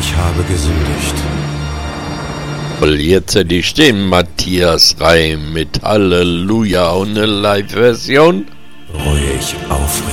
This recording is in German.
Ich habe gesündigt. Und jetzt hätte ich den Matthias Reim mit Halleluja und eine Live-Version. Bereue ich aufrichtig.